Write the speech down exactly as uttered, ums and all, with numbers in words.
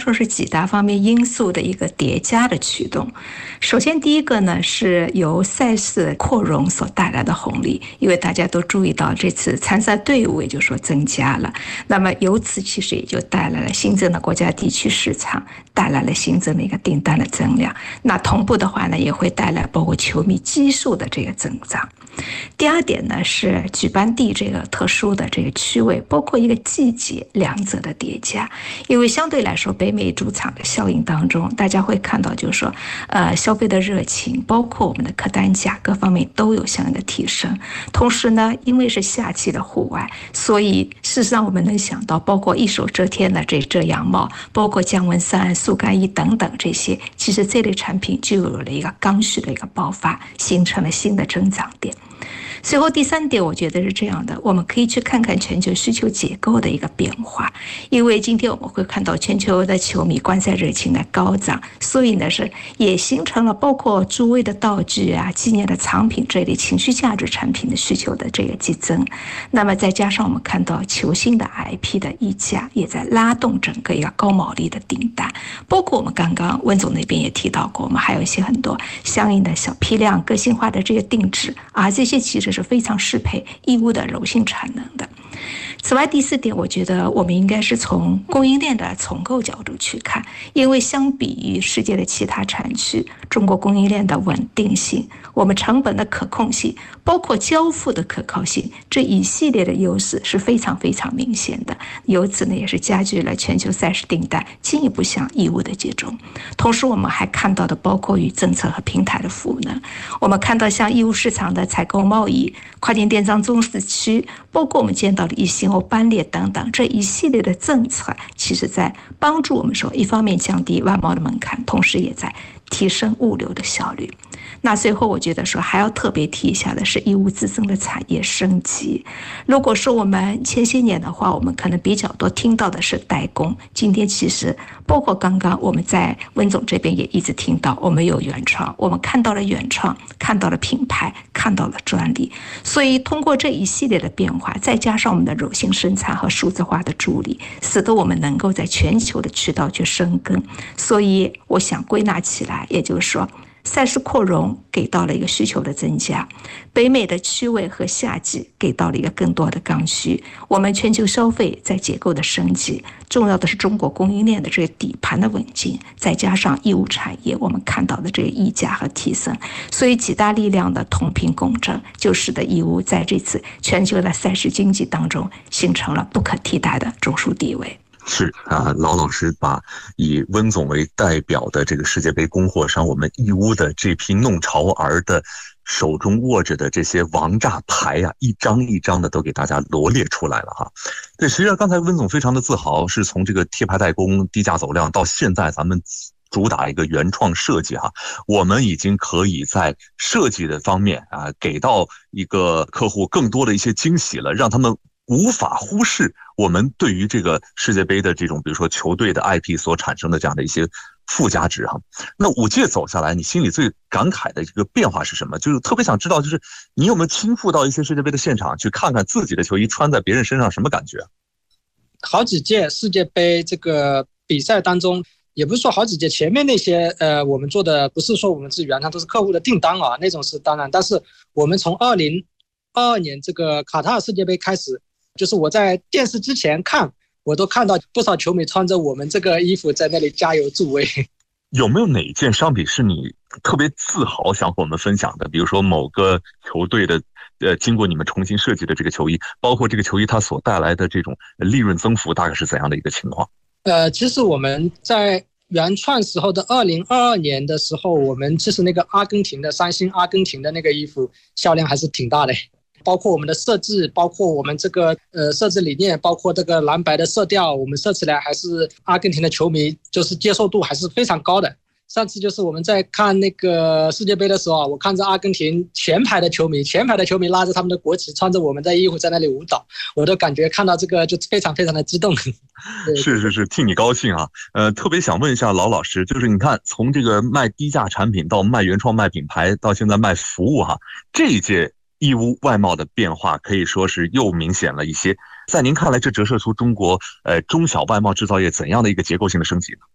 说是几大方面因素的一个叠加的驱动。首先第一个呢，是由赛事扩容所带来的红利，因为大家都注意到这次参赛队伍也就是说增加了，那么由此其实也就带来了新增的国家地区市场，带来了新增的一个订单的增量。那同步的话呢，也会带来包括球迷基数的这个增长。第二点呢，是举办地这个特殊的这个区位，包括一个季节两者的叠加。因为相对来说，北美主场的效应当中，大家会看到就是说，呃，消费的热情，包括我们的客单价各方面都有相应的提升。同时呢，因为是夏季的户外，所以事实上我们能想到，包括一手遮天的这遮阳帽，包括降温衫、速干衣等等这些，其实这类产品就有了一个刚需的一个爆发，形成了新的增长点。随后第三点，我觉得是这样的，我们可以去看看全球需求结构的一个变化。因为今天我们会看到全球的球迷观赛热情的高涨，所以呢是也形成了包括诸位的道具啊、纪念的藏品这类情绪价值产品的需求的这个激增。那么再加上我们看到球星的 I P 的溢价，也在拉动整个一个高毛利的订单。包括我们刚刚温总那边也提到过，我们还有一些很多相应的小批量个性化的这些定制啊，这些其实是非常适配义乌的柔性产能的。此外，第四点，我觉得我们应该是从供应链的重构角度去看，因为相比于世界的其他产区，中国供应链的稳定性、我们成本的可控性，包括交付的可靠性，这一系列的优势是非常非常明显的。由此呢，也是加剧了全球赛事订单进一步向义乌的集中。同时，我们还看到的包括与政策和平台的赋能，我们看到像义乌市场的采购贸易、跨境电商中市区，包括我们见到的一星欧、班列等等这一系列的政策，其实在帮助我们说，一方面降低外贸的门槛，同时也在提升物流的效率。那最后我觉得说还要特别提一下的是义乌自身的产业升级。如果说我们前些年的话，我们可能比较多听到的是代工，今天其实包括刚刚我们在温总这边也一直听到，我们有原创，我们看到了原创，看到了品牌，看到了专利。所以通过这一系列的变化，再加上我们的柔性生产和数字化的助力，使得我们能够在全球的渠道去深耕。所以我想归纳起来，也就是说，赛事扩容给到了一个需求的增加，北美的区位和夏季给到了一个更多的刚需，我们全球消费在结构的升级，重要的是中国供应链的这个底盘的稳健，再加上义乌产业我们看到的这个溢价和提升，所以几大力量的同频共振，就使得义乌在这次全球的赛事经济当中形成了不可替代的中枢地位。 是啊，老老师把以温总为代表的这个世界杯供货商，我们义乌的这批弄潮儿的手中握着的这些王炸牌啊，一张一张的都给大家罗列出来了哈。对，实际上刚才温总非常的自豪，是从这个贴牌代工、低价走量到现在咱们主打一个原创设计哈，我们已经可以在设计的方面啊，给到一个客户更多的一些惊喜了，让他们无法忽视我们对于这个世界杯的这种比如说球队的 I P 所产生的这样的一些附加值哈。那五届走下来，你心里最感慨的一个变化是什么？就是特别想知道，就是你有没有亲赴到一些世界杯的现场去看看自己的球衣穿在别人身上什么感觉？ 好几届世界杯这个比赛当中，也不是说好几届，前面那些呃我们做的不是说我们自己原创，都是客户的订单啊，那种是当然。但是我们从二零二二年这个卡塔尔世界杯开始，就是我在电视之前看，我都看到不少球迷穿着我们这个衣服在那里加油助威。 有没有哪一件商品是你特别自豪想和我们分享的？比如说某个球队的呃，经过你们重新设计的这个球衣，包括这个球衣它所带来的这种利润增幅大概是怎样的一个情况？ 呃，其实我们在原创时候的二零二二年的时候，我们其实那个阿根廷的三星阿根廷的那个衣服销量还是挺大的。包括我们的设置，包括我们这个呃设置理念，包括这个蓝白的色调，我们设起来还是阿根廷的球迷就是接受度还是非常高的。上次就是我们在看那个世界杯的时候啊，我看着阿根廷前排的球迷，前排的球迷拉着他们的国旗，穿着我们的衣服在那里舞蹈，我都感觉看到这个就非常非常的激动。 是是是，替你高兴啊！呃，特别想问一下老老师，就是你看从这个卖低价产品到卖原创、卖品牌，到现在卖服务哈，这一届义乌外贸的变化可以说是又明显了一些。在您看来，这折射出中国呃中小外贸制造业怎样的一个结构性的升级呢？